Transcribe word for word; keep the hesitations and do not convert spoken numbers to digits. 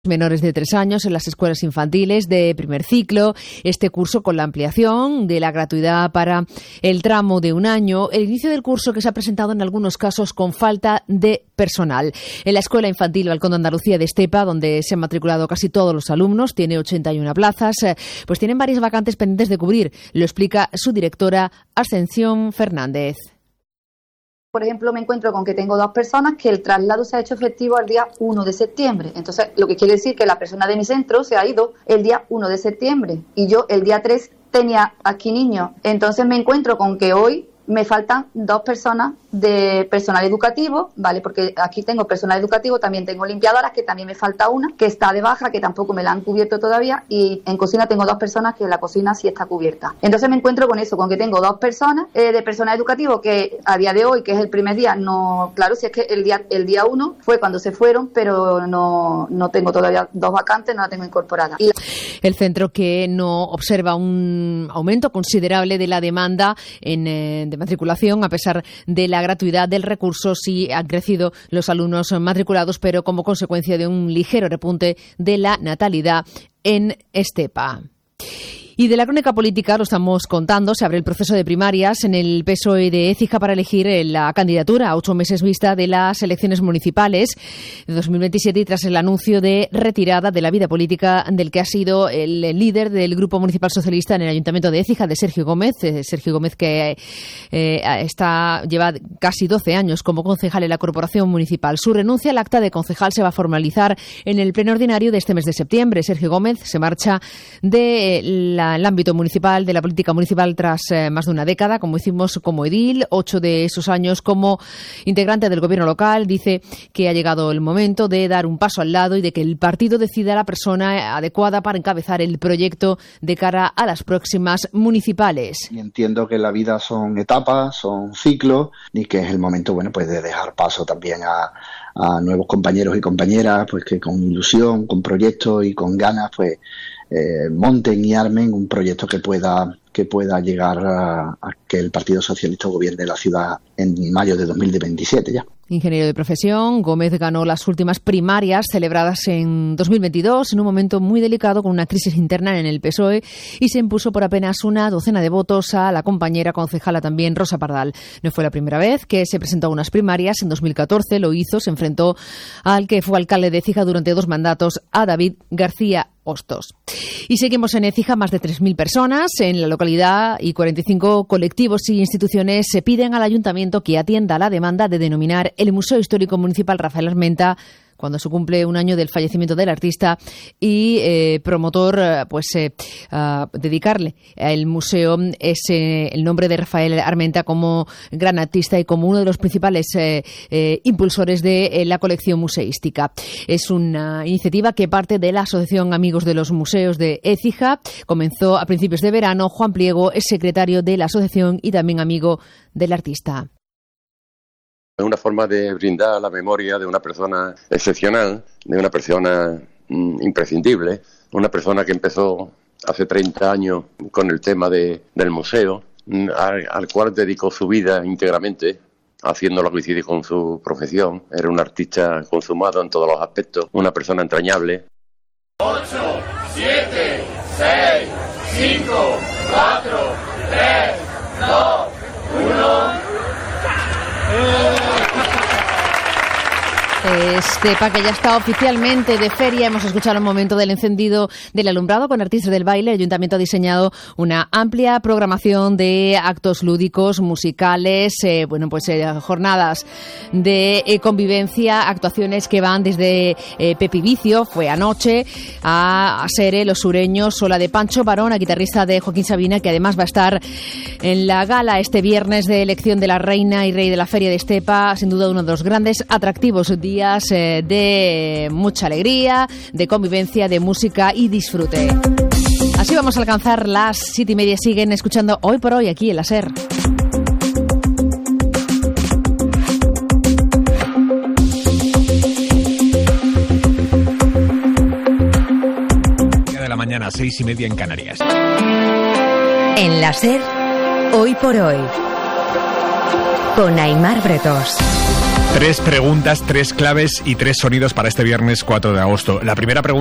Menores de tres años en las escuelas infantiles de primer ciclo, este curso con la ampliación de la gratuidad para el tramo de un año, el inicio del curso que se ha presentado en algunos casos con falta de personal. En la escuela infantil Balcón de Andalucía de Estepa, donde se han matriculado casi todos los alumnos, tiene ochenta y una plazas, pues tienen varias vacantes pendientes de cubrir, lo explica su directora Ascensión Fernández. Por ejemplo, me encuentro con que tengo dos personas que el traslado se ha hecho efectivo el día uno de septiembre. Entonces, lo que quiere decir que la persona de mi centro se ha ido el día uno de septiembre y yo el día tres tenía aquí niños. Entonces, me encuentro con que hoy me faltan dos personas de personal educativo, ¿vale? Porque aquí tengo personal educativo, también tengo limpiadoras, que también me falta una, que está de baja, que tampoco me la han cubierto todavía, y en cocina tengo dos personas que la cocina sí está cubierta. Entonces me encuentro con eso, con que tengo dos personas eh, de personal educativo que a día de hoy, que es el primer día, no, claro, si es que el día el día uno fue cuando se fueron, pero no, no tengo todavía dos vacantes, no la tengo incorporada. Y la... El centro que no observa un aumento considerable de la demanda en, eh, de matriculación, a pesar de la gratuidad del recurso, sí han crecido los alumnos matriculados, pero como consecuencia de un ligero repunte de la natalidad en Estepa. Y de la crónica política lo estamos contando. Se abre el proceso de primarias en el P S O E de Écija para elegir la candidatura a ocho meses vista de las elecciones municipales de dos mil veintisiete y tras el anuncio de retirada de la vida política del que ha sido el líder del Grupo Municipal Socialista en el Ayuntamiento de Écija, de Sergio Gómez. Sergio Gómez que eh, está lleva casi doce años como concejal en la Corporación Municipal. Su renuncia al acta de concejal se va a formalizar en el pleno ordinario de este mes de septiembre. Sergio Gómez se marcha de la el ámbito municipal, de la política municipal tras eh, más de una década, como hicimos como edil, ocho de esos años como integrante del gobierno local. Dice que ha llegado el momento de dar un paso al lado y de que el partido decida la persona adecuada para encabezar el proyecto de cara a las próximas municipales. Y entiendo que la vida son etapas, son ciclos y que es el momento, bueno, pues de dejar paso también a, a nuevos compañeros y compañeras, pues que con ilusión, con proyectos y con ganas, pues Eh, monten y armen un proyecto que pueda que pueda llegar a, a que el Partido Socialista gobierne la ciudad en mayo de dos mil veintisiete ya. Ingeniero de profesión, Gómez ganó las últimas primarias celebradas en dos mil veintidós en un momento muy delicado con una crisis interna en el P S O E y se impuso por apenas una docena de votos a la compañera concejala también Rosa Pardal. No fue la primera vez que se presentó a unas primarias. En dos mil catorce lo hizo, se enfrentó al que fue alcalde de Écija durante dos mandatos, a David García Hostos. Y seguimos en Écija, más de tres mil personas en la localidad y cuarenta y cinco colectivos y instituciones se piden al ayuntamiento que atienda la demanda de denominar el Museo Histórico Municipal Rafael Armenta cuando se cumple un año del fallecimiento del artista y eh, promotor, pues eh, uh, dedicarle al museo ese, el nombre de Rafael Armenta como gran artista y como uno de los principales eh, eh, impulsores de eh, la colección museística. Es una iniciativa que parte de la Asociación Amigos de los Museos de Écija. Comenzó a principios de verano. Juan Pliego es secretario de la asociación y también amigo del artista. Es una forma de brindar la memoria de una persona excepcional, de una persona mm, imprescindible, una persona que empezó hace treinta años con el tema de, del museo, mm, al, al cual dedicó su vida íntegramente, haciéndolo coincidir con su profesión. Era un artista consumado en todos los aspectos, una persona entrañable. ocho, siete, seis, cinco, cuatro, tres, dos, uno... Estepa, que ya está oficialmente de feria. Hemos escuchado el momento del encendido del alumbrado con artistas del baile. El Ayuntamiento ha diseñado una amplia programación de actos lúdicos, musicales, eh, bueno, pues eh, jornadas de eh, convivencia, actuaciones que van desde eh, Pepi Vicio, fue anoche, a, a Sere, Los Sureños, Sola de Pancho Barón, la guitarrista de Joaquín Sabina, que además va a estar en la gala este viernes de elección de la reina y rey de la Feria de Estepa. Sin duda uno de los grandes atractivos de días de mucha alegría, de convivencia, de música y disfrute. Así vamos a alcanzar las siete y media. Siguen escuchando Hoy por Hoy aquí en la SER. De la mañana, seis y media en Canarias. En la SER, Hoy por Hoy, con Aimar Bretos. Tres preguntas, tres claves y tres sonidos para este viernes cuatro de agosto. La primera pregunta